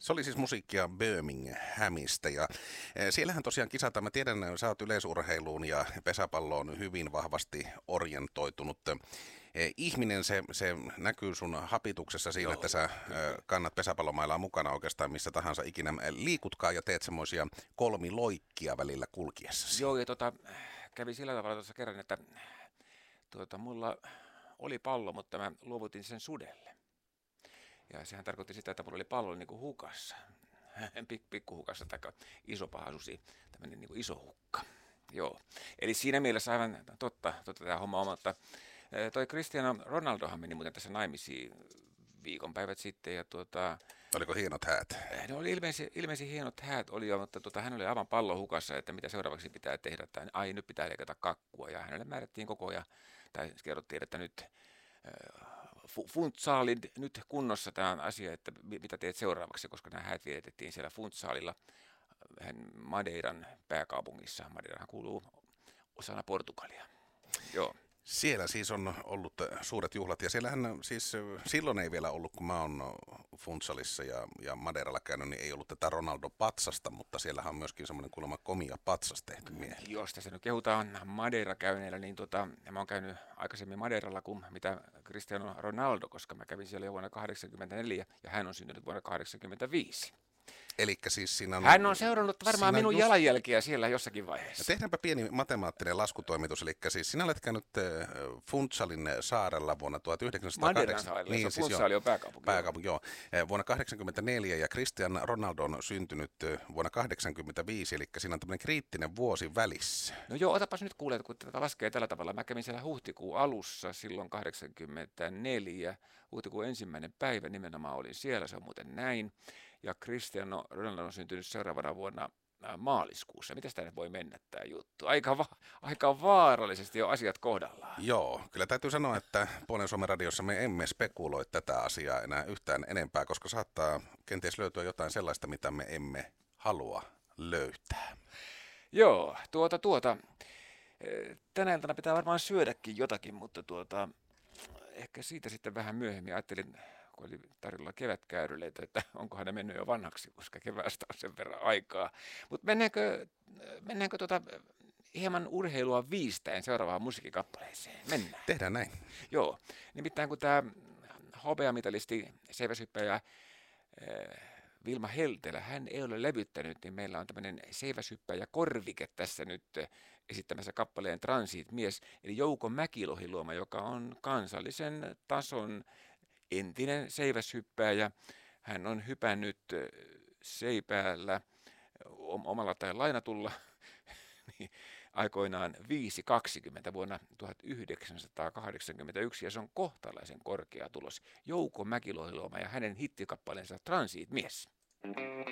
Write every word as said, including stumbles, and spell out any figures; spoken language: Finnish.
Se oli siis musiikkia Birminghamista ja eh, siellähän tosiaan kisataan. Mä tiedän, sä oot yleisurheiluun ja pesäpalloon hyvin vahvasti orientoitunut eh, ihminen. Se, se näkyy sun hapituksessa siinä, Joo, että sä eh, kannat pesäpallomailaa mukana oikeastaan missä tahansa ikinä liikutkaan ja teet semmoisia kolmiloikkia välillä kulkiessasi. Joo, ja tota, kävi sillä tavalla tuossa kerran, että tuota, mulla oli pallo, mutta mä luovutin sen sudelle. Ja sehän tarkoitti sitä, että mulla oli pallo niin kuin hukassa. Pik, pikkuhukassa tai iso pahasusi, tämmöinen niin kuin iso hukka. Joo. Eli siinä mielessä aivan totta, totta tämä homma on, mutta toi Cristiano Ronaldohan meni muuten tässä naimisiin viikonpäivät sitten ja tuota... Oliko hienot häät? Ne oli ilmeisesti, ilmeisesti hienot häät oli jo, mutta tuota, hän oli aivan pallo hukassa, että mitä seuraavaksi pitää tehdä. Tai, ai nyt pitää leikata kakkua ja hänelle määrättiin koko ajan, tai kerrottiin, että nyt äh, funtsaalin nyt kunnossa tämä asia, että mitä teet seuraavaksi, koska nämä häät vietettiin siellä funtsaalilla hän Madeiran pääkaupungissa. Madeirahan kuuluu osana Portugalia. Joo. Siellä siis on ollut suuret juhlat ja siellähän siis silloin ei vielä ollut, kun mä oon Funtsalissa ja, ja Madeiralla käynyt, niin ei ollut tätä Ronaldo-patsasta, mutta siellähän on myöskin semmoinen kuulemma komia patsas tehty mieleen. Jos tässä nyt kehutaan Madeira käyneellä, niin tota, mä oon käynyt aikaisemmin Madeiralla kuin mitä Cristiano Ronaldo, koska mä kävin siellä jo vuonna kahdeksankymmentäneljä ja hän on syntynyt vuonna kahdeksankymmentäviisi. Elikkä siis siinä on, hän on seurannut varmaan minun just... jalanjälkiä siellä jossakin vaiheessa. Tehdäänpä pieni matemaattinen laskutoimitus, eli siis sinä olet käynyt Funtsalin saarella vuonna tuhatyhdeksänsataakahdeksankymmentä. Madeiran saarella, niin, se siis Funtsali on pääkaupunki. Pääkaupunki, joo. Vuonna kahdeksankymmentäneljä ja Cristiano Ronaldo on syntynyt vuonna kahdeksankymmentäviisi, eli siinä on tämmöinen kriittinen vuosi välissä. No joo, otapas nyt kuulet, kun tätä laskee tällä tavalla. Mä kävin siellä huhtikuun alussa silloin kahdeksankymmentäneljä, huhtikuun ensimmäinen päivä nimenomaan olin siellä, se on muuten näin. Ja Cristiano Ronaldo on syntynyt seuraavana vuonna maaliskuussa. Miten tämä voi mennä tämä juttu? Aika, va- aika vaarallisesti jo asiat kohdallaan. Joo, kyllä täytyy sanoa, että Puolen Suomen radiossa me emme spekuloi tätä asiaa enää yhtään enempää, koska saattaa kenties löytyä jotain sellaista, mitä me emme halua löytää. Joo, tuota, tuota. Tänä iltana pitää varmaan syödäkin jotakin, mutta tuota, ehkä siitä sitten vähän myöhemmin ajattelin, kun oli tarjolla kevätkäyryleitä, että onkohan ne mennyt jo vanhaksi, koska keväästä on sen verran aikaa. Mutta mennäänkö, mennäänkö tuota hieman urheilua viistäen seuraavaan musiikkikappaleeseen? Mennään. Tehdään näin. Joo, nimittäin kun tämä hopeamitalisti, seiväshyppäjä Vilma Heltelä, hän ei ole levyttänyt, niin meillä on tämmöinen seiväshyppäjä korvike tässä nyt esittämässä kappaleen Transit-mies, eli Jouko Mäkilohi luoma, joka on kansallisen tason entinen seiväshyppääjä. Hän on hypännyt seipäällä omalla tai lainatulla niin aikoinaan viisi kaksikymmentä vuonna tuhatyhdeksänsataakahdeksankymmentäyksi, ja se on kohtalaisen korkea tulos. Jouko Mäkilohi luoma ja hänen hittikappaleensa Transit-mies.